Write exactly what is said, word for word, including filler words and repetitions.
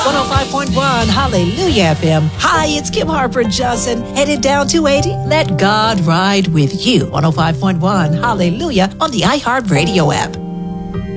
one oh five point one Hallelujah F M. Hi, it's Kim Harper Johnson. Headed down two eighty? Let God ride with you. one oh five point one Hallelujah on the iHeartRadio app.